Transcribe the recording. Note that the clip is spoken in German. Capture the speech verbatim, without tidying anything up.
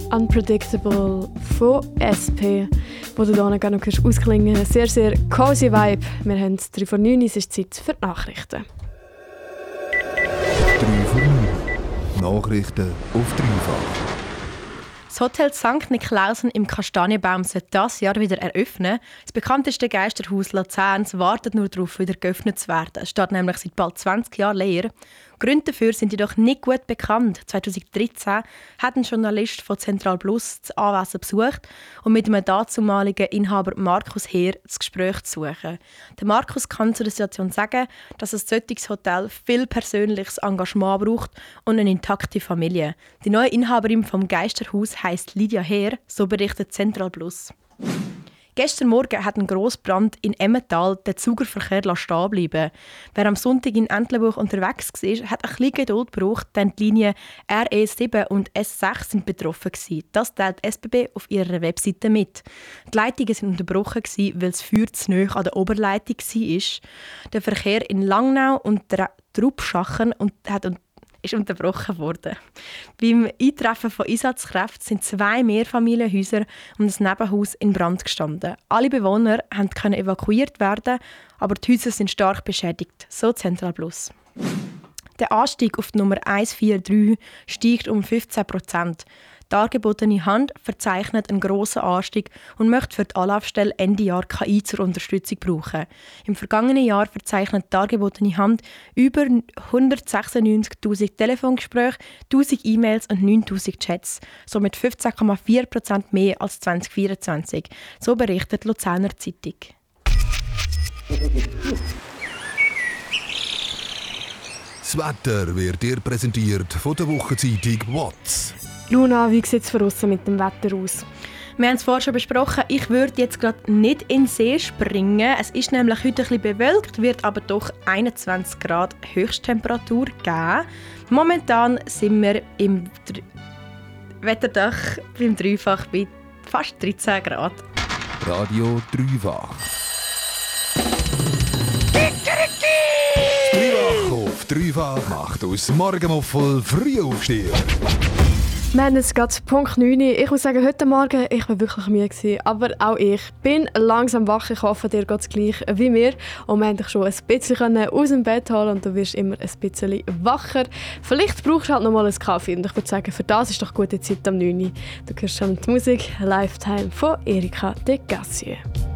Unpredictable von S P, wo du hier gerne noch ausklingen kannst. Sehr, sehr cozy Vibe. Wir haben drei vor neun, es ist Zeit für die Nachrichten. drei vor neun. Nachrichten auf dreifach. Das Hotel Sankt Niklausen im Kastanienbaum soll dieses Jahr wieder eröffnen. Das bekannteste Geisterhaus Luzerns wartet nur darauf, wieder geöffnet zu werden. Es steht nämlich seit bald zwanzig Jahren leer. Gründe dafür sind jedoch nicht gut bekannt. zweitausenddreizehn hat ein Journalist von Central Plus das Anwesen besucht und mit dem dazumaligen Inhaber Markus Heer das Gespräch zu suchen. Der Markus kann zu der Situation sagen, dass ein solches Hotel viel persönliches Engagement braucht und eine intakte Familie. Die neue Inhaberin vom Geisterhaus heisst Lydia Heer, so berichtet Central Plus. Gestern Morgen hat ein Grossbrand in Emmental den Zugerverkehr stehen bleiben. Wer am Sonntag in Entlebuch unterwegs war, hat ein bisschen Geduld gebraucht, denn die Linien R E sieben und S sechs sind betroffen gewesen. Das teilt die S B B auf ihrer Webseite mit. Die Leitungen sind unterbrochen gewesen, weil das Feuer zu nahe an der Oberleitung war. Der Verkehr in Langnau und Trubschachen und hat ist unterbrochen worden. Beim Eintreffen von Einsatzkräften sind zwei Mehrfamilienhäuser und ein Nebenhaus in Brand gestanden. Alle Bewohner konnten evakuiert werden, aber die Häuser sind stark beschädigt, so Central Plus. Der Anstieg auf die Nummer eins vier drei steigt um fünfzehn Prozent. Die dargebotene Hand verzeichnet einen grossen Anstieg und möchte für die Anlaufstelle Ende Jahr K I zur Unterstützung brauchen. Im vergangenen Jahr verzeichnet die dargebotene Hand über hundertsechsundneunzigtausend Telefongespräche, tausend E-Mails und neuntausend Chats, somit fünfzehn Komma vier Prozent mehr als zwanzig vierundzwanzig. So berichtet die Luzerner Zeitung. Das Wetter wird dir präsentiert von der Wochenzeitung «Watts». Luna, wie sieht es für uns mit dem Wetter aus? Wir haben es vorhin schon besprochen, ich würde jetzt gerade nicht in den See springen. Es ist nämlich heute ein bisschen bewölkt, wird aber doch einundzwanzig Grad Höchsttemperatur geben. Momentan sind wir im Dr- Wetterdach beim Dreifach bei fast dreizehn Grad. Radio Dreifach. Dreifach auf Dreifach macht aus Morgenmuffel Frühaufsteher. Wir haben jetzt gerade Punkt neun. Ich muss sagen, heute Morgen ich war wirklich müde. Aber auch ich bin langsam wach. Ich hoffe, dir geht es gleich wie mir. Und wir konnten dich schon ein bisschen aus dem Bett holen und du wirst immer ein bisschen wacher. Vielleicht brauchst du halt noch mal einen Kaffee. Und ich würde sagen, für das ist doch gute Zeit am neun. Du hörst schon die Musik «Lifetime» von Erika de Gassier.